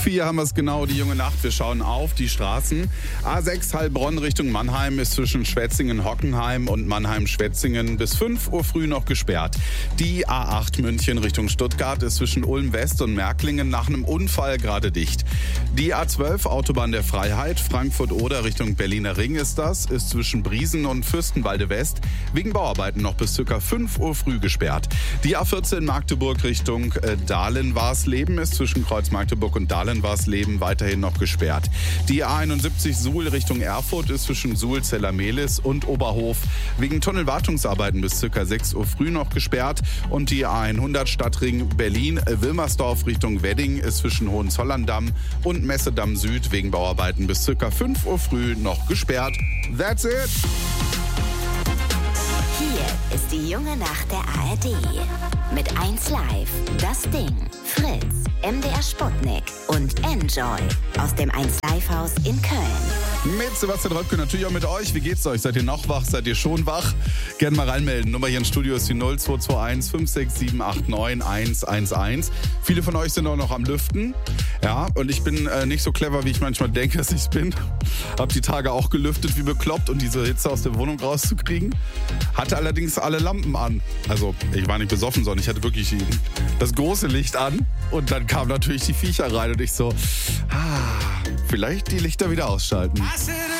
4 haben wir es genau, die junge Nacht. Wir schauen auf die Straßen. A6 Heilbronn Richtung Mannheim ist zwischen Schwetzingen-Hockenheim und Mannheim-Schwetzingen bis 5 Uhr früh noch gesperrt. Die A8 München Richtung Stuttgart ist zwischen Ulm-West und Märklingen nach einem Unfall gerade dicht. Die A12 Autobahn der Freiheit, Frankfurt-Oder Richtung Berliner Ring ist zwischen Briesen und Fürstenwalde-West wegen Bauarbeiten noch bis ca. 5 Uhr früh gesperrt. Die A14 Magdeburg Richtung Dahlen-Warsleben ist zwischen Kreuz Magdeburg und Dahlen-Warsleben weiterhin noch gesperrt. Die A71 Suhl Richtung Erfurt ist zwischen Suhl-Zellermehlis und Oberhof wegen Tunnelwartungsarbeiten bis ca. 6 Uhr früh noch gesperrt. Und die A100 Stadtring Berlin-Wilmersdorf Richtung Wedding ist zwischen Hohenzollern-Damm und Messedamm Süd wegen Bauarbeiten bis ca. 5 Uhr früh noch gesperrt. That's it! Hier ist die junge Nacht der ARD. Mit 1 Live, Das Ding, Fritz, MDR Sputnik und Enjoy aus dem 1 Live Haus in Köln. Mit Sebastian Röpke, natürlich auch mit euch. Wie geht's euch? Seid ihr noch wach? Seid ihr schon wach? Gerne mal reinmelden. Nummer hier im Studio ist die 0221 56789 111. Viele von euch sind auch noch am Lüften. Ja, und ich bin nicht so clever, wie ich manchmal denke, dass ich bin. Hab die Tage auch gelüftet wie bekloppt, um diese Hitze aus der Wohnung rauszukriegen. Hatte allerdings alle Lampen an. Also ich war nicht besoffen, sondern ich hatte wirklich das große Licht an. Und dann kamen natürlich die Viecher rein und ich so, vielleicht die Lichter wieder ausschalten.